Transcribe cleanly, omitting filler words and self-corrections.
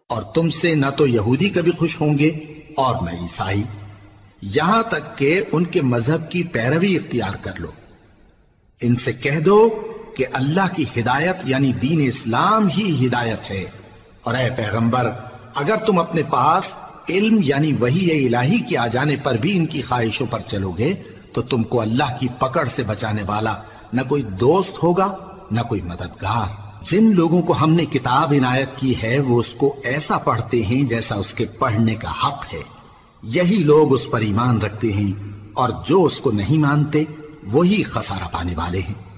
और तुमसे न तो यहूदी कभी खुश होंगे और न ईसाई, यहां तक कि उनके मजहब की पैरवी इख्तियार कर लो। इनसे कह दो कि अल्लाह की हिदायत यानी दीन इस्लाम ही हिदायत है। और ए पैगंबर, अगर तुम अपने पास इल्म यानी वही इलाही के आ जाने पर भी इनकी ख्वाहिशों पर चलोगे तो तुमको अल्लाह की पकड़ से बचाने वाला न कोई दोस्त होगा न कोई मददगार। जिन लोगों को हमने किताब इनायत की है वो उसको ऐसा पढ़ते हैं जैसा उसके पढ़ने का हक है, यही लोग उस पर ईमान रखते हैं, और जो उसको नहीं मानते वही खसारा पाने वाले हैं।